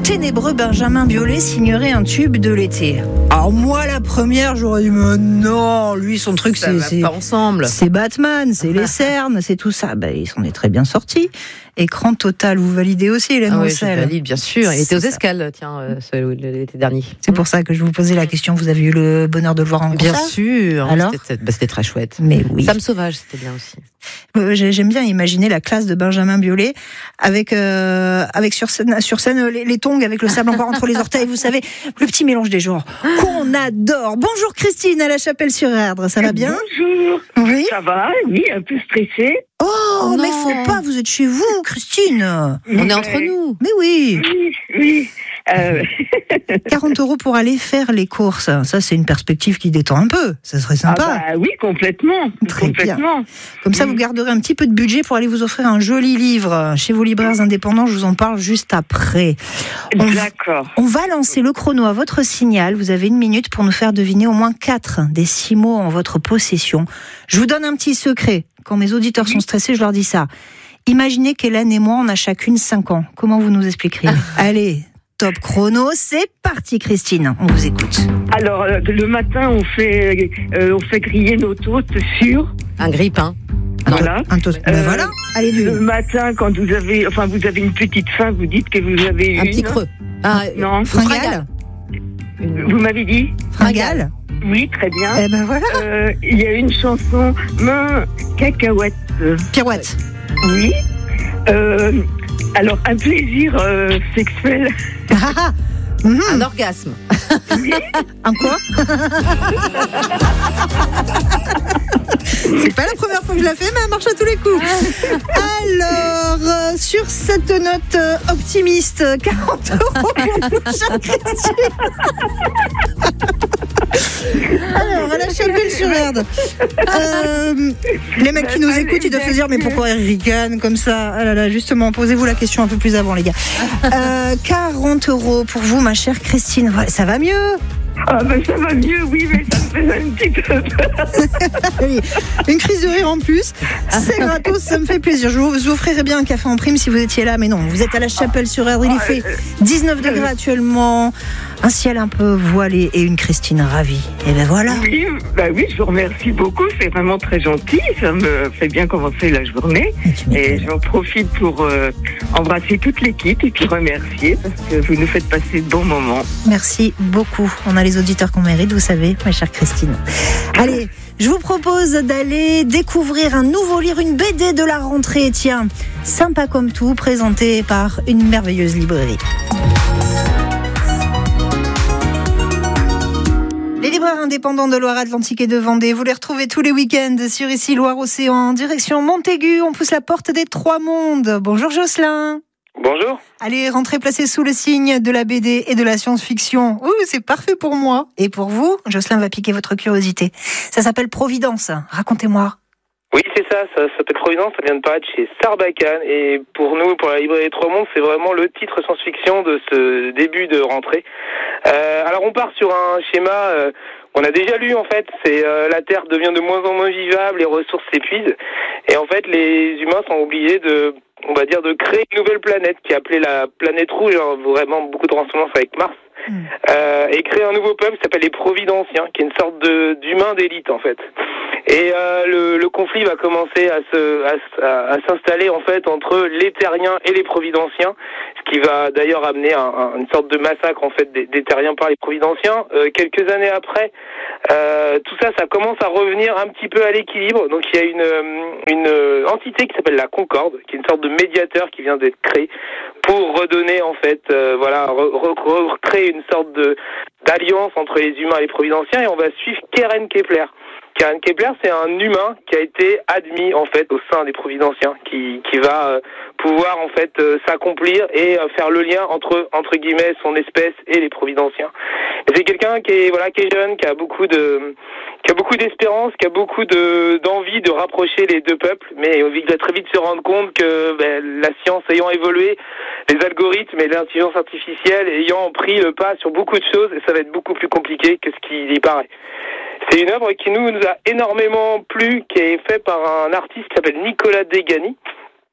ténébreux Benjamin Biolay signerait un tube de l'été. Alors moi, la première, j'aurais dit, mais non, lui, son truc, ça c'est va pas ensemble. C'est Batman, c'est les cernes, c'est tout ça. Ben, il s'en est très bien sorti. Écran total, vous validez aussi, Hélène Roussel? Je valide, bien sûr. Il était aux Escales, l'été dernier. C'est pour ça que je vous posais la question. Vous avez eu le bonheur de le voir en concert? Bien sûr. Alors c'était très chouette. Mais oui. Sam Sauvage, c'était bien aussi. J'aime bien imaginer la classe de Benjamin Biolay avec sur scène les tongs avec le sable encore entre les orteils, vous savez, le petit mélange des genres qu'on adore. Bonjour Christine à La Chapelle-sur-Erdre, ça va bien? Bonjour. Oui. Ça va, oui, un peu stressée. Oh, non. mais faut pas, vous êtes chez vous, Christine. On est entre nous. Mais oui. Oui. 40 € pour aller faire les courses. Ça, c'est une perspective qui détend un peu. Ça serait sympa. Oui, complètement. Très bien. Comme ça, vous garderez un petit peu de budget pour aller vous offrir un joli livre chez vos libraires indépendants. Je vous en parle juste après. D'accord. On va lancer le chrono à votre signal. Vous avez 1 minute pour nous faire deviner au moins 4 des 6 mots en votre possession. Je vous donne un petit secret. Quand mes auditeurs sont stressés, je leur dis ça. Imaginez qu'Hélène et moi, on a chacune 5 ans. Comment vous nous expliqueriez? Allez, top chrono, c'est parti Christine, on vous écoute. Alors, le matin, on fait griller nos toasts sur... Un grille-pain. Voilà. Un toast. Voilà. Allez, le matin, quand vous avez une petite faim, vous dites que vous avez un petit creux. Non. Fringale. Vous m'avez dit Fringale. Oui, très bien. Eh ben voilà. Il y a une chanson, cacahuète. Pirouette. Oui. Alors, un plaisir sexuel. Un orgasme. Oui. Un quoi? C'est pas la première fois que je la fais, mais elle marche à tous les coups. Alors, sur cette note optimiste, 40 € pour nous, chère Christine. Alors, à La Chapelle-sur-Erdre. Les mecs qui nous écoutent, ils doivent se dire, mais pourquoi ils ricanent comme ça? Ah là là, justement, posez-vous la question un peu plus avant, les gars. 40 € pour vous, ma chère Christine. Ça va mieux? Ah ben ça va mieux, oui, mais ça me fait un petit peu peur. Une crise de rire en plus. C'est gratos, ça me fait plaisir. Je vous offrirais bien un café en prime si vous étiez là, mais non, vous êtes à La Chapelle-sur-Erdre. Il fait 19 degrés actuellement, un ciel un peu voilé et une Christine ravie. Et ben voilà. Oui, je vous remercie beaucoup, c'est vraiment très gentil. Ça me fait bien commencer la journée. Et j'en profite pour embrasser toute l'équipe et puis remercier parce que vous nous faites passer de bons moments. Merci beaucoup. On a les auditeurs qu'on mérite, vous savez, ma chère Christine. Allez, je vous propose d'aller découvrir un nouveau livre, une BD de la rentrée. Tiens, sympa comme tout, présenté par une merveilleuse librairie. Les libraires indépendants de Loire-Atlantique et de Vendée, vous les retrouvez tous les week-ends sur ici Loire-Océan, en direction Montaigu. On pousse la porte des Trois Mondes. Bonjour Jocelyn. Bonjour. Allez, rentrez placé sous le signe de la BD et de la science-fiction. C'est parfait pour moi. Et pour vous, Jocelyn va piquer votre curiosité. Ça s'appelle Providence. Racontez-moi. Oui, c'est ça s'appelle Providence, ça vient de paraître chez Sarbacane. Et pour nous, pour la librairie Trois Mondes, c'est vraiment le titre science-fiction de ce début de rentrée. Alors on part sur un schéma qu'on a déjà lu en fait, c'est la Terre devient de moins en moins vivable, les ressources s'épuisent. Et en fait, les humains sont obligés de créer une nouvelle planète qui est appelée la planète rouge, vraiment beaucoup de ressemblance avec Mars, et créer un nouveau peuple qui s'appelle les Providenciens, qui est une sorte d'humains d'élite en fait. Et le conflit va commencer à s'installer en fait entre les Terriens et les Providenciens, ce qui va d'ailleurs amener une sorte de massacre en fait des Terriens par les Providenciens. Quelques années après, tout ça commence à revenir un petit peu à l'équilibre. Donc il y a une entité qui s'appelle la Concorde, qui est une sorte de médiateur qui vient d'être créé pour redonner en fait, recréer une sorte d'alliance entre les humains et les Providenciens. Et on va suivre Keren Kepler. Keren Kepler, c'est un humain qui a été admis en fait au sein des Providenciens, qui va pouvoir en fait s'accomplir et faire le lien entre guillemets son espèce et les Providenciens. Et c'est quelqu'un qui est jeune, qui a beaucoup d'espérance, qui a beaucoup d'envie de rapprocher les deux peuples, mais il va très vite se rendre compte que la science ayant évolué, les algorithmes et l'intelligence artificielle ayant pris le pas sur beaucoup de choses, et ça va être beaucoup plus compliqué que ce qu'il y paraît. C'est une œuvre qui nous a énormément plu, qui est faite par un artiste qui s'appelle Nicolas Degani,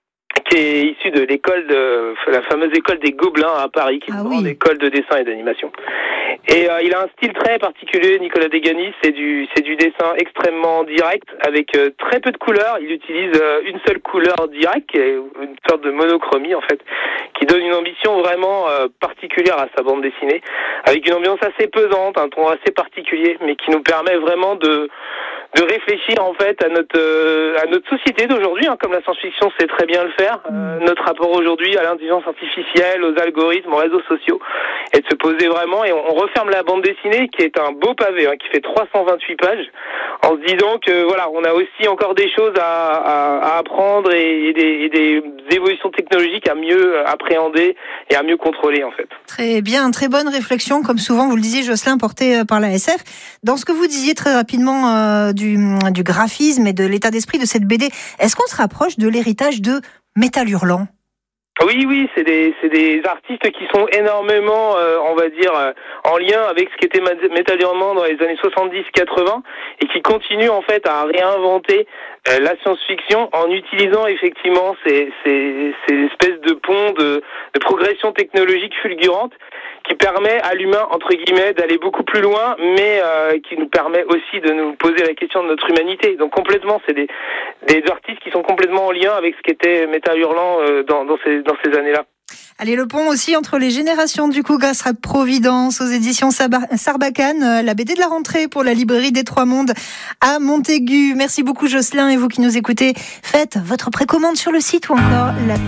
qui est issu de la fameuse école des Gobelins à Paris, qui est une grande école de dessin et d'animation. Et il a un style très particulier, Nicolas Degani, c'est du dessin extrêmement direct, avec très peu de couleurs. Il utilise une seule couleur directe, qui est une sorte de monochromie en fait, qui donne une ambition vraiment particulière à sa bande dessinée, avec une ambiance assez pesante, un ton assez particulier, mais qui nous permet vraiment de réfléchir en fait à notre société d'aujourd'hui, comme la science-fiction sait très bien le faire, notre rapport aujourd'hui à l'intelligence artificielle, aux algorithmes, aux réseaux sociaux, et de se poser vraiment, et on referme la bande dessinée qui est un beau pavé, qui fait 328 pages, en se disant que voilà, on a aussi encore des choses à apprendre et des évolutions technologiques à mieux appréhender et à mieux contrôler en fait. Très bien, très bonne réflexion, comme souvent vous le disiez Jocelyn, portée par la SF. Dans ce que vous disiez très rapidement du graphisme et de l'état d'esprit de cette BD, est-ce qu'on se rapproche de l'héritage de Métal Hurlant ? Oui, c'est des artistes qui sont énormément, on va dire, en lien avec ce qu'était Métal Hurlant dans les années 70-80 et qui continuent en fait à réinventer la science-fiction en utilisant effectivement ces espèces de ponts de progression technologique fulgurante qui permet à l'humain, entre guillemets, d'aller beaucoup plus loin, mais qui nous permet aussi de nous poser la question de notre humanité. Donc complètement, c'est des artistes qui sont complètement en lien avec ce qu'était Métal Hurlant dans ces années-là. Allez, le pont aussi entre les générations, du coup, grâce à Providence, aux éditions Sarbacane, la BD de la rentrée pour la librairie des Trois Mondes à Montaigu. Merci beaucoup Jocelyn, et vous qui nous écoutez, faites votre précommande sur le site ou encore la